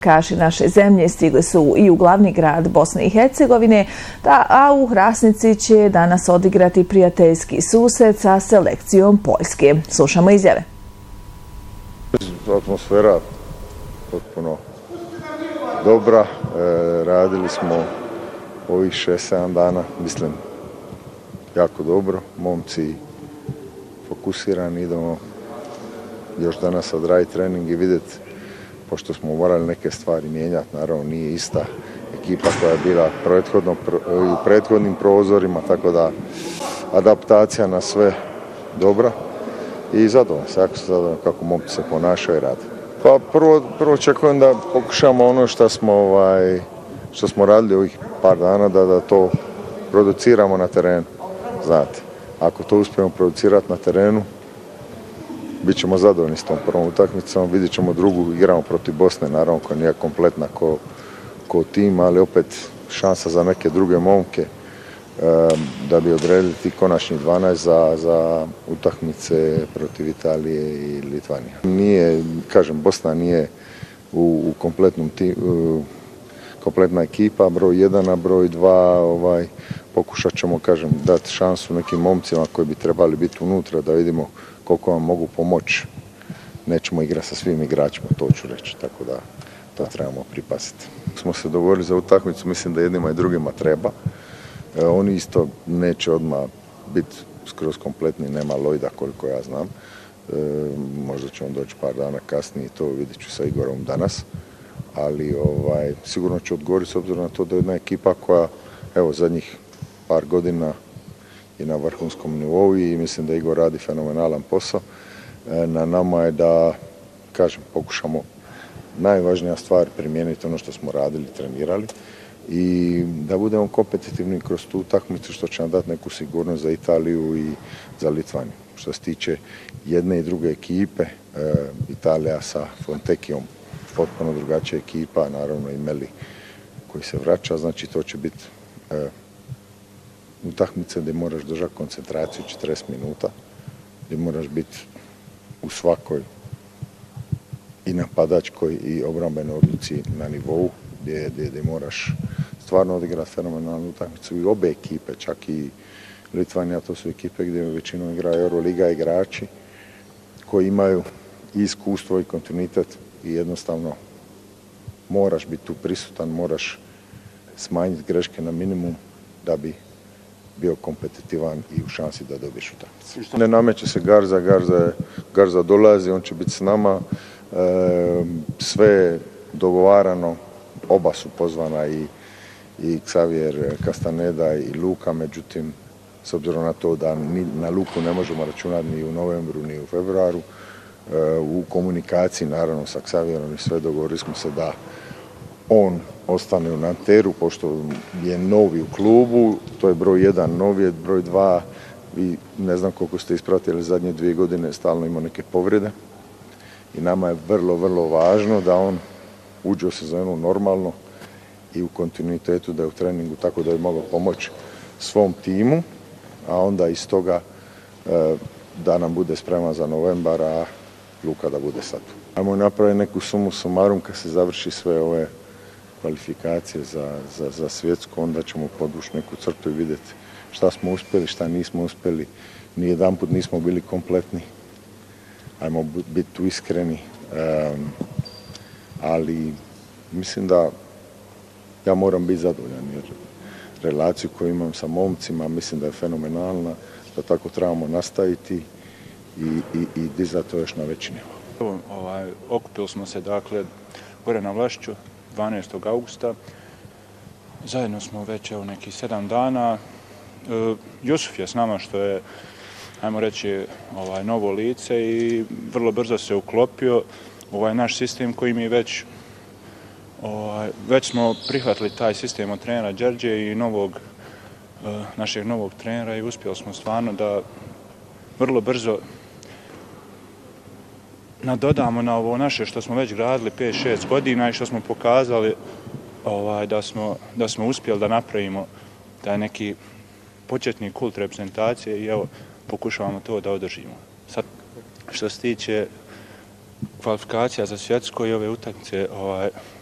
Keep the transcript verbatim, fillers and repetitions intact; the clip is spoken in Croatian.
Kaši naše zemlje stigli su i u glavni grad Bosne i Hercegovine, a u Hrasnici će danas odigrati prijateljski susret sa selekcijom Poljske. Slušamo izjave. Atmosfera potpuno dobra. Radili smo ovih šest sedam dana, mislim, jako dobro. Momci fokusirani, idemo još danas odraditi trening i vidjeti, pošto smo morali neke stvari mijenjati, naravno nije ista ekipa koja je bila u prethodnim prozorima, tako da adaptacija na sve dobra i zadovoljno, jako se zadovoljno kako momci se ponašaju i rade. Pa prvo, prvo očekujem da pokušamo ono što smo, ovaj, što smo radili ovih par dana, da, da to produciramo na terenu, znate. Ako to uspijemo producirati na terenu, bit ćemo zadovoljni s tom prvom utakmicom, vidjet ćemo drugu, igramo protiv Bosne, naravno koja nije kompletna ko, ko tim, ali opet šansa za neke druge momke da bi odredili ti konačni dvanaest za, za utakmice protiv Italije i Litvanije. Nije, kažem, Bosna nije u, u kompletnom timu, kompletna ekipa, broj jedan, a broj dva, ovaj, pokušat ćemo, kažem, dati šansu nekim momcima koji bi trebali biti unutra, da vidimo koliko vam mogu pomoći. Nećemo igrati sa svim igračima, to ću reći, tako da to trebamo pripasiti. Smo se dogovorili za utakmicu, mislim da jednima i drugima treba. E, oni isto neće odmah biti skroz kompletni, nema Lojda koliko ja znam. E, možda će on doći par dana kasnije, to vidjet ću sa Igorom danas. Ali ovaj, sigurno ću odgovoriti s obzirom na to da je jedna ekipa koja, evo, zadnjih par godina je na vrhunskom nivou i mislim da Igor radi fenomenalan posao. Na nama je da, kažem, pokušamo najvažnija stvar primijeniti ono što smo radili, trenirali i da budemo kompetitivni kroz tu utakmicu, što će nam dati neku sigurnost za Italiju i za Litvaniju. Što se tiče jedne i druge ekipe, Italija sa Fontekijom, potpuno drugačija ekipa, naravno i Meli koji se vraća, znači to će biti e, utakmice gdje moraš držati koncentraciju četrdeset minuta, gdje moraš biti u svakoj i napadačkoj i obrambenoj odluci na nivou, gdje, gdje, gdje moraš stvarno odigrati fenomenalnu utakmicu i obe ekipe, čak i Litvanija, to su ekipe gdje većinom igraju Euroliga igrači koji imaju i iskustvo i kontinuitet i jednostavno moraš biti tu prisutan, moraš smanjiti greške na minimum da bi bio kompetitivan i u šansi da dobiješ utakmicu. Ne nameće se Garza, Garza, Garza dolazi, on će biti s nama, e, sve je dogovarano, oba su pozvana i, i Xavier Castaneda i Luka, međutim, s obzirom na to da ni na Luku ne možemo računati ni u novembru ni u februaru, u komunikaciji naravno sa Xavierom i sve dogovorili smo se da on ostane u Nanteru, pošto je novi u klubu, to je broj jedan, novi je broj dva, i ne znam koliko ste ispratili zadnje dvije godine, stalno ima neke povrede i nama je vrlo, vrlo važno da on uđe u sezonu normalno i u kontinuitetu, da je u treningu tako da je mogao pomoći svom timu, a onda iz toga da nam bude spreman za novembar, a Luka da bude sad. Ajmo napraviti neku sumu sumarum kad se završi sve ove kvalifikacije za, za, za svjetsku, onda ćemo podvući neku crtu i vidjeti šta smo uspjeli, šta nismo uspjeli. Nijedan put nismo bili kompletni. Ajmo biti tu iskreni. Um, ali mislim da ja moram biti zadovoljan jer relaciju koju imam sa momcima mislim da je fenomenalna, da tako trebamo nastaviti i, i, i dizati to još na veći nivo. Ovaj, okupili smo se dakle gore na Vlašću dvanaestog augusta. Zajedno smo već evo nekih sedam dana. E, Jusuf je s nama što je, ajmo reći, ovaj, novo lice i vrlo brzo se uklopio u ovaj naš sistem koji mi već ovaj, već smo prihvatili taj sistem od trenera Đerđe i novog e, našeg novog trenera i uspjeli smo stvarno da vrlo brzo nadodamo na ovo naše što smo već gradili pet šest godina i što smo pokazali ovaj, da, smo, da smo uspjeli da napravimo taj neki početni kult reprezentacije i evo pokušavamo to da održimo. Sad, što se tiče kvalifikacija za svjetsko i ove utakmice, ovaj,